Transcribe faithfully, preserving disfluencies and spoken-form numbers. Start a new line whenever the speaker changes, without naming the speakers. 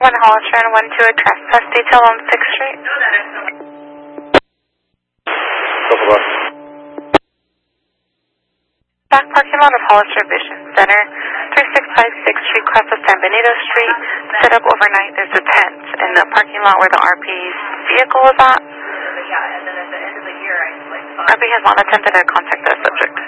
one Hollister and one two a trespass detail on sixth Street.
Couple of
Back parking lot of Hollister Vision Center, three six five sixth Street, cross of San Benito Street. Set up overnight. There's a tent in the parking lot where the R P's vehicle is at. R P has not attempted to contact the subject.